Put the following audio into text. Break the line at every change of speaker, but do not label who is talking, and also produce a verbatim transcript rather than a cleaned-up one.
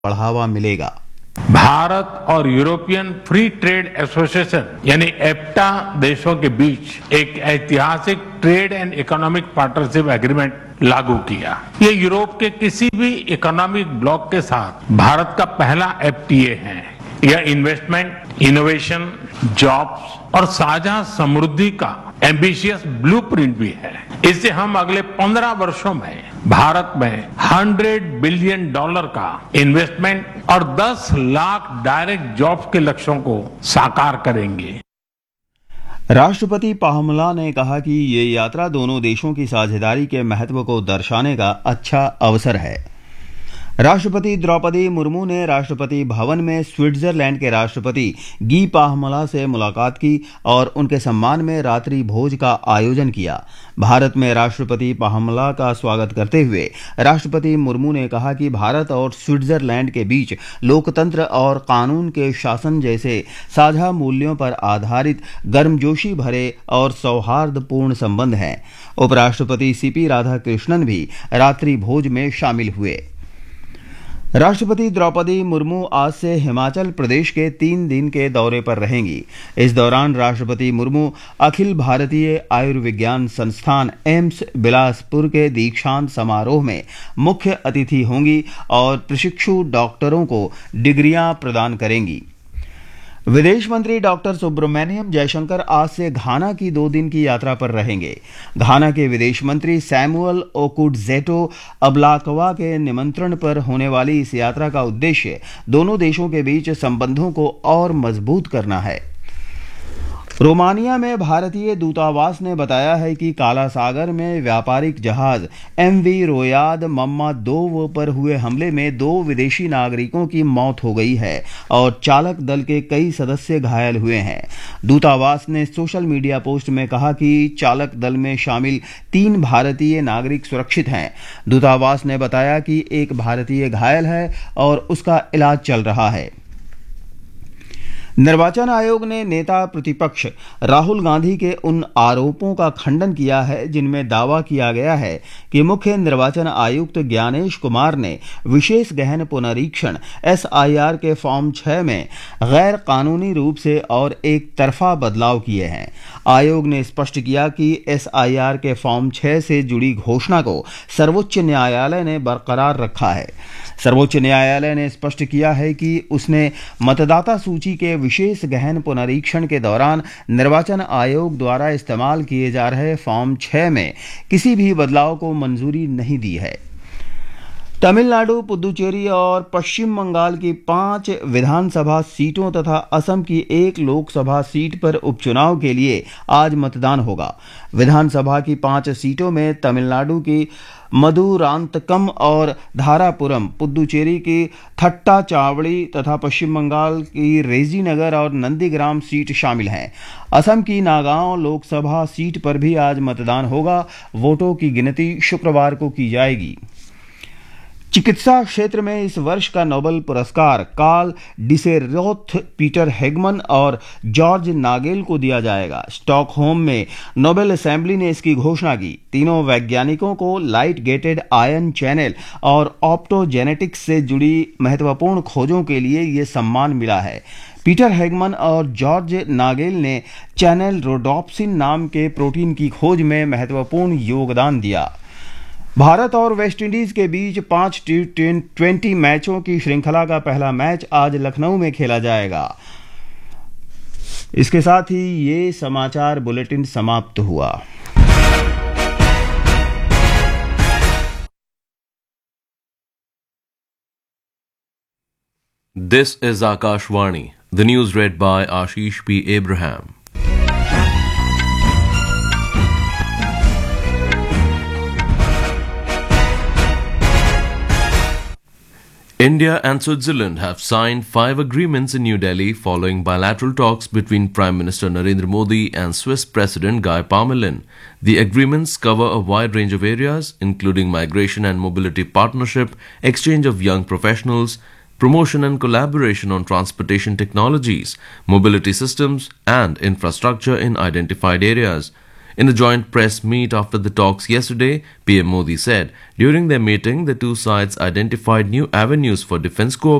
बढ़ावा मिलेगा।
भारत और यूरोपियन फ्री ट्रेड एसोसिएशन यानी एफ्टा देशों के बीच एक ऐतिहासिक trade and economic partnership agreement लागू किया। ये यूरोप के किसी भी इकोनॉमिक ब्लॉक के साथ भारत का पहला एफटीए है। यह इन्वेस्टमेंट, इनोवेशन, जॉब्स और साझा समृद्धि का एम्बिशियस ब्लूप्रिंट भी है। इससे हम अगले पंद्रह वर्षों में भारत में हंड्रेड बिलियन डॉलर का इन्वेस्टमेंट और दस लाख डायरेक्ट जॉब्स के लक्ष्यों को साकार करेंगे।
राष्ट्रपति पाहमला ने कहा कि ये यात्रा दोनों देशों की साझेदारी के महत्व को दर्शाने का अच्छा अवसर है। राष्ट्रपति द्रौपदी मुर्मू ने राष्ट्रपति भवन में स्विट्जरलैंड के राष्ट्रपति गी पाहमला से मुलाकात की और उनके सम्मान में रात्रि भोज का आयोजन किया। भारत में राष्ट्रपति पाहमला का स्वागत करते हुए राष्ट्रपति मुर्मू ने कहा कि भारत और स्विट्जरलैंड के बीच लोकतंत्र और कानून के शासन जैसे साझा मूल्यों पर आधारित गर्मजोशी भरे और सौहार्दपूर्ण संबंध हैं। उपराष्ट्रपति सीपी राधाकृष्णन भी रात्रि भोज में शामिल हुए। राष्ट्रपति द्रौपदी मुर्मू आज से हिमाचल प्रदेश के तीन दिन के दौरे पर रहेंगी। इस दौरान राष्ट्रपति मुर्मू अखिल भारतीय आयुर्विज्ञान संस्थान एम्स बिलासपुर के दीक्षांत समारोह में मुख्य अतिथि होंगी और प्रशिक्षु डॉक्टरों को डिग्रियां प्रदान करेंगी। विदेश मंत्री डॉक्टर सुब्रमण्यम जयशंकर आज से घाना की दो दिन की यात्रा पर रहेंगे। घाना के विदेश मंत्री सैमुअल ओकुडजेटो अब्लाकवा के निमंत्रण पर होने वाली इस यात्रा का उद्देश्य दोनों देशों के बीच संबंधों को और मजबूत करना है। रोमानिया में भारतीय दूतावास ने बताया है कि काला सागर में व्यापारिक जहाज एमवी रोयाद मम्मादोव पर हुए हमले में दो विदेशी नागरिकों की मौत हो गई है और चालक दल के कई सदस्य घायल हुए हैं। दूतावास ने सोशल मीडिया पोस्ट में कहा कि चालक दल में शामिल तीन भारतीय नागरिक सुरक्षित हैं। दूतावास ने बताया कि एक भारतीय घायल है और उसका इलाज चल रहा है। निर्वाचन आयोग ने नेता प्रतिपक्ष राहुल गांधी के उन आरोपों का खंडन किया है जिनमें दावा किया गया है कि मुख्य निर्वाचन आयुक्त ज्ञानेश कुमार ने विशेष गहन पुनरीक्षण एसआईआर के फॉर्म छह में गैर कानूनी रूप से और एक तरफा बदलाव किए हैं। आयोग ने स्पष्ट किया कि एसआईआर के फॉर्म छह से जुड़ी घोषणा को सर्वोच्च न्यायालय ने बरकरार रखा है। सर्वोच्च न्यायालय ने स्पष्ट किया है कि उसने मतदाता सूची के विशेष गहन पुनरीक्षण के दौरान निर्वाचन आयोग द्वारा इस्तेमाल किए जा रहे फॉर्म छह में किसी भी बदलाव को मंजूरी नहीं दी है। तमिलनाडु, पुदुचेरी और पश्चिम बंगाल की पांच विधानसभा सीटों तथा असम की एक लोकसभा सीट पर उपचुनाव के लिए आज मतदान होगा। विधानसभा की पांच सीटों में तमिलनाडु की मधुरांतकम और धारापुरम, पुदुचेरी की थट्टाचावड़ी तथा पश्चिम बंगाल की रेजीनगर और नंदीग्राम सीट शामिल हैं। असम की नागांव लोकसभा सीट पर भी आज मतदान होगा। वोटों की गिनती शुक्रवार को की जाएगी। चिकित्सा क्षेत्र में इस वर्ष का नोबेल पुरस्कार कार्ल डिसेरोथ, पीटर हेगमन और जॉर्ज नागेल को दिया जाएगा। स्टॉकहोम में नोबेल असेंबली ने इसकी घोषणा की। तीनों वैज्ञानिकों को लाइट गेटेड आयन चैनल और ऑप्टोजेनेटिक्स से जुड़ी महत्वपूर्ण खोजों के लिए यह सम्मान मिला है। पीटर हेगमन और जॉर्ज नागेल ने चैनल रोडोप्सिन नाम के प्रोटीन की खोज में महत्वपूर्ण योगदान दिया। भारत और वेस्टइंडीज के बीच पांच टी ट्वेंटी मैचों की श्रृंखला का पहला मैच आज लखनऊ में खेला जाएगा। इसके साथ ही ये समाचार बुलेटिन समाप्त हुआ।
This is Akashvani. The news read by Ashish P. Abraham. India and Switzerland have signed five agreements in New Delhi following bilateral talks between Prime Minister Narendra Modi and Swiss President Guy Parmelin. The agreements cover a wide range of areas, including migration and mobility partnership, exchange of young professionals, promotion and collaboration on transportation technologies, mobility systems, and infrastructure in identified areas. In a joint press meet after the talks yesterday, P M Modi said during their meeting the two sides identified new avenues for defence cooperation